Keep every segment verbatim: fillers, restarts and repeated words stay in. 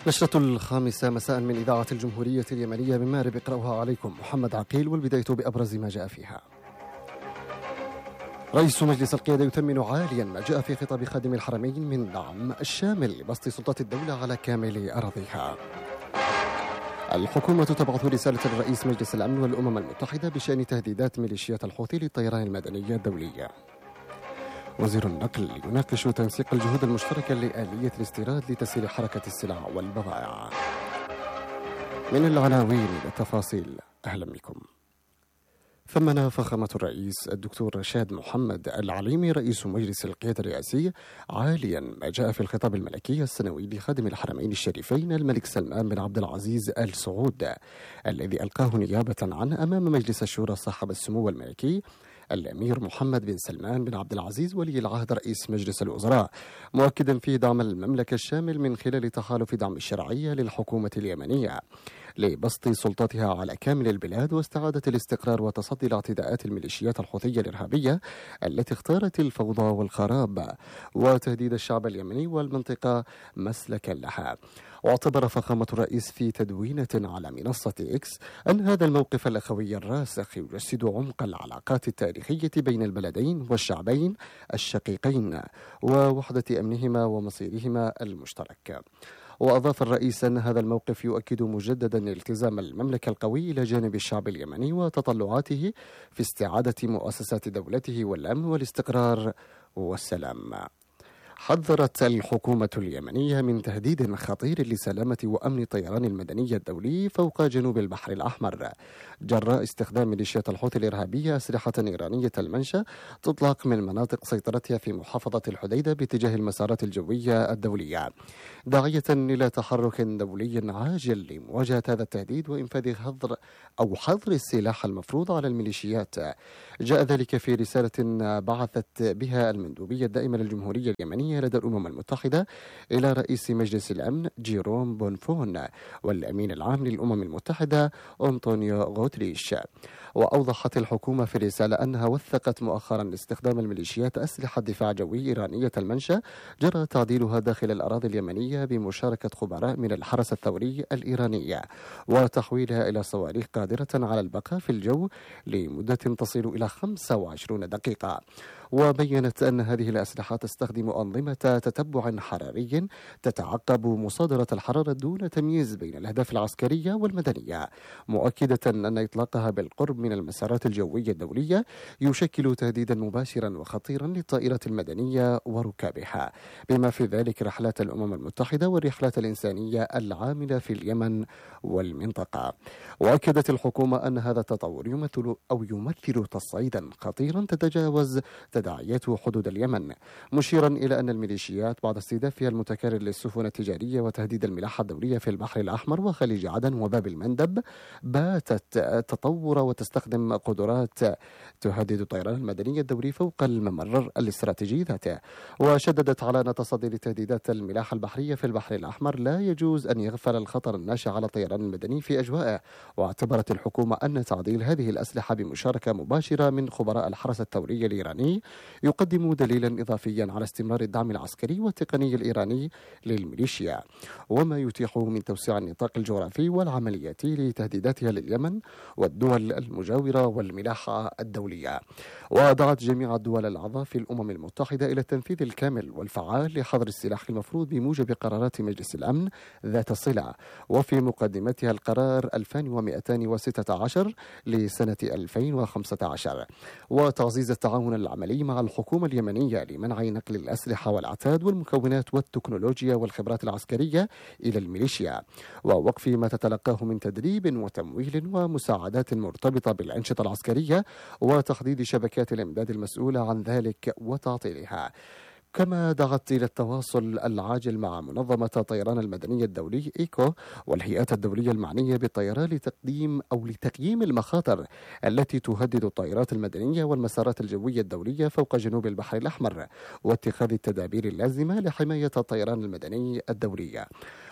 نشرة الخامسة مساء من إذاعة الجمهورية اليمنية من مأرب، يقرأها عليكم محمد عقيل، والبداية بأبرز ما جاء فيها. رئيس مجلس القيادة يثمن عاليا ما جاء في خطاب خادم الحرمين من دعم الشامل لبسط سلطات الدولة على كامل أراضيها. الحكومة تبعث رسالة لرئيس مجلس الأمن والأمم المتحدة بشأن تهديدات ميليشيات الحوثي للطيران المدني الدولي. وزير النقل يناقش تنسيق الجهود المشتركة لآلية الاستيراد لتسهيل حركة السلع والبضائع. من العناوين للتفاصيل، أهلا بكم. ثمن فخامة الرئيس الدكتور رشاد محمد العليمي رئيس مجلس القيادة الرئاسي عاليا ما جاء في الخطاب الملكي السنوي لخادم الحرمين الشريفين الملك سلمان بن عبد العزيز آل سعود، الذي ألقاه نيابة عنه أمام مجلس الشورى صاحب السمو الملكي الأمير محمد بن سلمان بن عبد العزيز ولي العهد رئيس مجلس الوزراء، مؤكدا فيه دعم المملكة الشامل من خلال تحالف دعم الشرعية للحكومة اليمنية لبسط سلطتها على كامل البلاد واستعادة الاستقرار وتصدي لاعتداءات الميليشيات الحوثية الإرهابية التي اختارت الفوضى والخراب وتهديد الشعب اليمني والمنطقة مسلكا لها. واعتبر فخامة الرئيس في تدوينة على منصة إكس أن هذا الموقف الأخوي الراسخ يجسد عمق العلاقات التاريخية بين البلدين والشعبين الشقيقين ووحدة أمنهما ومصيرهما المشترك. وأضاف الرئيس أن هذا الموقف يؤكد مجددا التزام المملكة القوي إلى جانب الشعب اليمني وتطلعاته في استعادة مؤسسات دولته والأمن والاستقرار والسلام. حذرت الحكومة اليمنية من تهديد خطير لسلامة وأمن الطيران المدني الدولي فوق جنوب البحر الأحمر جراء استخدام ميليشيات الحوثي الإرهابية أسلحة إيرانية المنشأ تطلق من مناطق سيطرتها في محافظة الحديدة باتجاه المسارات الجوية الدولية، داعية إلى تحرك دولي عاجل لمواجهة هذا التهديد وإنفاذ حظر أو حظر السلاح المفروض على الميليشيات. جاء ذلك في رسالة بعثت بها المندوبية الدائمة للجمهورية اليمنية لدى الأمم المتحدة إلى رئيس مجلس الأمن جيروم بونفون والأمين العام للأمم المتحدة أنطونيو غوتريش. وأوضحت الحكومة في الرسالة أنها وثقت مؤخرا استخدام الميليشيات أسلحة دفاع جوي إيرانية المنشأ جرى تعديلها داخل الأراضي اليمنية بمشاركة خبراء من الحرس الثوري الإيراني وتحويلها إلى صواريخ قادرة على البقاء في الجو لمدة تصل إلى خمسة وعشرين دقيقة. وبينت أن هذه الأسلحة تستخدم أنظمة تتبع حراري تتعقب مصادرة الحرارة دون تمييز بين الأهداف العسكرية والمدنية، مؤكدة أن إطلاقها بالقرب من المسارات الجوية الدولية يشكل تهديدا مباشرا وخطيرا للطائرة المدنية وركابها، بما في ذلك رحلات الأمم المتحدة والرحلات الإنسانية العاملة في اليمن والمنطقة. وأكدت الحكومة أن هذا التطور يمثل أو يمثل تصعيدا خطيرا تتجاوز تداعيات حدود اليمن، مشيرا إلى أن الميليشيات بعد استهدافها المتكرر للسفن التجارية وتهديد الملاحة الدولية في البحر الأحمر وخليج عدن وباب المندب باتت تطور وتستخدم قدرات تهدد الطيران المدني الدولي فوق الممر الاستراتيجي ذاته. وشددت على أن تصدي لتهديدات الملاحة البحرية في البحر الأحمر لا يجوز أن يغفل الخطر الناشئ على الطيران المدني في أجوائه. واعتبرت الحكومة أن تعديل هذه الأسلحة بمشاركة مباشرة من خبراء الحرس الثوري الإيراني يقدم دليلا إضافيا على استمرار الدعم العسكري والتقني الإيراني للميليشيا، وما يتيح من توسيع النطاق الجغرافي والعملياتي لتهديداتها لليمن والدول المجاورة والملاحة الدولية. ودعت جميع الدول الأعضاء في الأمم المتحدة إلى التنفيذ الكامل والفعال لحظر السلاح المفروض بموجب قرارات مجلس الأمن ذات الصلة، وفي مقدمتها القرار ألفين ومئتين وستة عشر لسنة ألفين وخمسة عشر، وتعزيز التعاون العملي مع الحكومة اليمنية لمنع نقل الأسلحة والعتاد والمكونات والتكنولوجيا والخبرات العسكرية إلى الميليشيا، ووقف ما تتلقاه من تدريب وتمويل ومساعدات مرتبطة بالأنشطة العسكرية وتحديد شبكات الإمداد المسؤولة عن ذلك وتعطيلها. كما دعت إلى التواصل العاجل مع منظمة الطيران المدني الدولي إيكو والهيئات الدولية المعنية بالطيران لتقديم أو لتقييم المخاطر التي تهدد الطائرات المدنية والمسارات الجوية الدولية فوق جنوب البحر الأحمر واتخاذ التدابير اللازمة لحماية الطيران المدني الدولي.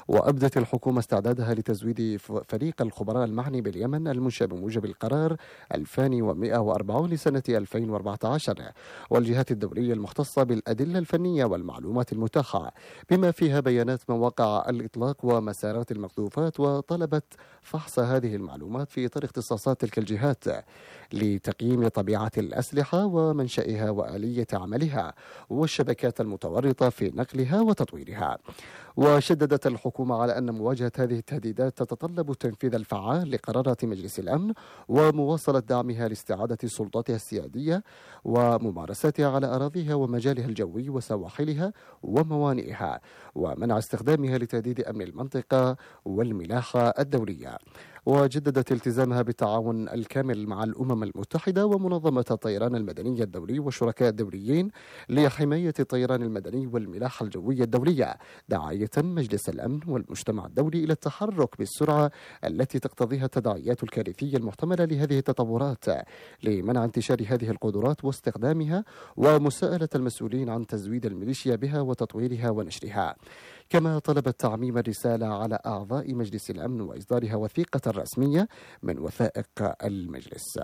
وأبدت الحكومة استعدادها لتزويد فريق الخبراء المعني باليمن المنشأ بموجب القرار ألفين ومئة وأربعين لسنة ألفين وأربعة عشر والجهات الدولية المختصة بالأدلة الفنية والمعلومات المتاحة بما فيها بيانات مواقع الإطلاق ومسارات المقذوفات، وطلبت فحص هذه المعلومات في إطار اختصاصات تلك الجهات لتقييم طبيعة الأسلحة ومنشأها وآلية عملها والشبكات المتورطة في نقلها وتطويرها. وشددت الحكومة على أن مواجهة هذه التهديدات تتطلب التنفيذ الفعال لقرارات مجلس الأمن ومواصلة دعمها لاستعادة سلطاتها السيادية وممارستها على أراضيها ومجالها الجوي وسواحلها وموانئها، ومنع استخدامها لتهديد أمن المنطقة والملاحة الدولية. وجددت التزامها بالتعاون الكامل مع الأمم المتحدة ومنظمة الطيران المدني الدولي والشركاء الدوليين لحماية الطيران المدني والملاحة الجوية الدولية، داعية مجلس الأمن والمجتمع الدولي إلى التحرك بالسرعة التي تقتضيها التداعيات الكارثية المحتملة لهذه التطورات لمنع انتشار هذه القدرات واستخدامها، ومساءلة المسؤولين عن تزويد الميليشيا بها وتطويرها ونشرها. كما طلبت تعميم الرسالة على أعضاء مجلس الأمن وإصدارها وثيقة رسمية من وثائق المجلس.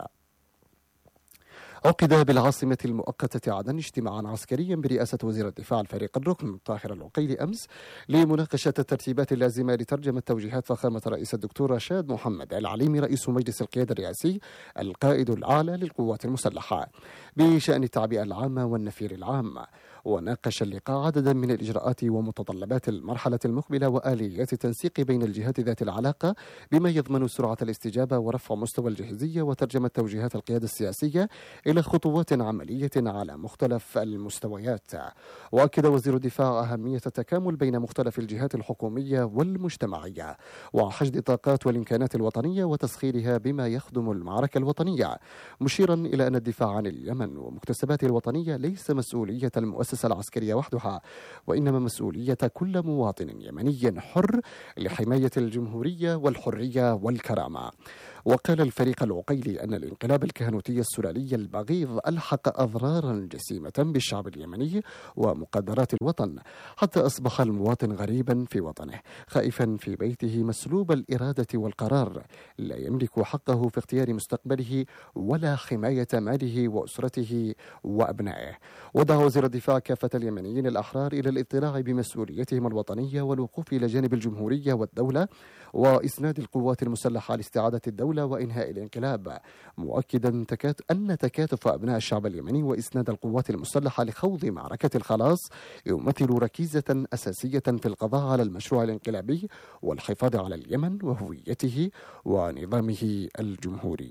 عقد بالعاصمة المؤقتة عدن اجتماعا عسكريا برئاسة وزير الدفاع الفريق الركن طاهر العقيلي أمس لمناقشة الترتيبات اللازمة لترجمة توجيهات فخامة رئيس الدكتور رشاد محمد العليمي رئيس مجلس القيادة الرئاسي القائد الأعلى للقوات المسلحة بشأن التعبئة العامة والنفير العام. وناقش اللقاء عددا من الإجراءات ومتطلبات المرحلة المقبلة وآليات التنسيق بين الجهات ذات العلاقة بما يضمن سرعة الاستجابة ورفع مستوى الجاهزية وترجمة توجيهات القيادة السياسية إلى خطوات عملية على مختلف المستويات. وأكد وزير الدفاع أهمية التكامل بين مختلف الجهات الحكومية والمجتمعية وحشد الطاقات والإمكانات الوطنية وتسخيرها بما يخدم المعركة الوطنية، مشيرا إلى أن الدفاع عن اليمن ومكتسباته الوطنية ليس مسؤولية المؤسسة العسكرية وحدها، وإنما مسؤولية كل مواطن يمني حر لحماية الجمهورية والحرية والكرامة. وقال الفريق العقيلي أن الانقلاب الكهنوتي السلالي البغيض ألحق أضرارا جسيمة بالشعب اليمني ومقدرات الوطن، حتى أصبح المواطن غريبا في وطنه خائفا في بيته مسلوب الإرادة والقرار، لا يملك حقه في اختيار مستقبله ولا حماية ماله وأسرته وأبنائه. ودعا وزير الدفاع كافة اليمنيين الأحرار إلى الاطلاع بمسؤوليتهم الوطنية والوقوف إلى جانب الجمهورية والدولة وإسناد القوات المسلحة لاستعادة الدولة وإنهاء الانقلاب، مؤكدا تكات أن تكاتف أبناء الشعب اليمني وإسناد القوات المسلحة لخوض معركة الخلاص يمثل ركيزة أساسية في القضاء على المشروع الانقلابي والحفاظ على اليمن وهويته ونظامه الجمهوري.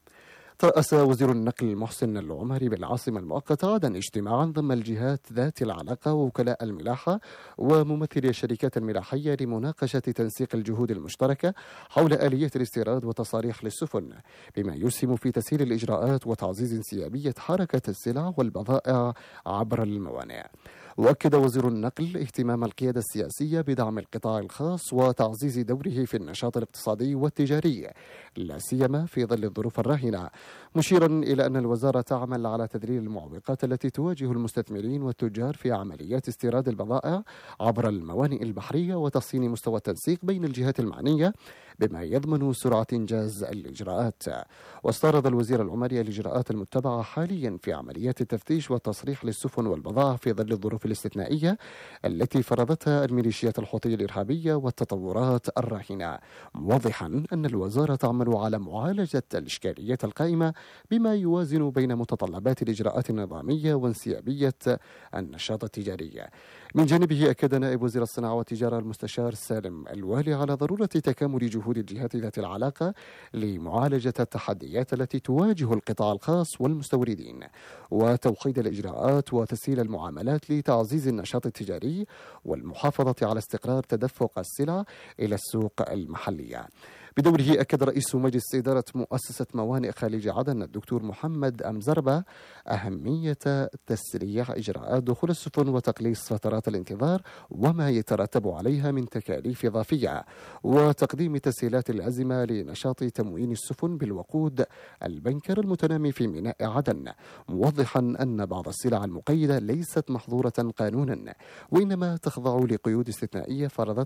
رأس وزير النقل محسن العمري بالعاصمة المؤقتة عدن اجتماعا ضم الجهات ذات العلاقة ووكلاء الملاحة وممثلي الشركات الملاحية لمناقشة تنسيق الجهود المشتركة حول آلية الاستيراد وتصاريح للسفن بما يسهم في تسهيل الإجراءات وتعزيز انسيابية حركة السلع والبضائع عبر الموانئ. وأكد وزير النقل اهتمام القيادة السياسية بدعم القطاع الخاص وتعزيز دوره في النشاط الاقتصادي والتجاري لا سيما في ظل الظروف الراهنة، مشيرا إلى أن الوزارة تعمل على تذليل المعوقات التي تواجه المستثمرين والتجار في عمليات استيراد البضائع عبر الموانئ البحرية وتحسين مستوى التنسيق بين الجهات المعنية بما يضمن سرعة إنجاز الإجراءات. واستعرض الوزير العمري الإجراءات المتبعة حاليا في عمليات التفتيش والتصريح للسفن والبضائع في ظل الظروف الاستثنائية التي فرضتها الميليشيات الحوثية الإرهابية والتطورات الراهنة، موضحا أن الوزارة تعمل على معالجة الإشكاليات القائمة بما يوازن بين متطلبات الإجراءات النظامية وانسيابية النشاط التجاري. من جانبه أكد نائب وزير الصناعة والتجارة المستشار سالم الوالي على ضرورة تكامل جهود الجهات ذات العلاقة لمعالجة التحديات التي تواجه القطاع الخاص والمستوردين وتوحيد الإجراءات وتسهيل المعاملات لتعزيز النشاط التجاري والمحافظة على استقرار تدفق السلع إلى السوق المحلية. بدوره أكد رئيس مجلس إدارة مؤسسة موانئ خليج عدن الدكتور محمد أمزربة أهمية تسريع إجراءات دخول السفن وتقليص فترات الانتظار وما يترتب عليها من تكاليف إضافية وتقديم تسهيلات الأزمة لنشاط تموين السفن بالوقود البنكر المتنامي في ميناء عدن، موضحا أن بعض السلع المقيدة ليست محظورة قانونا وإنما تخضع لقيود استثنائية فرضتها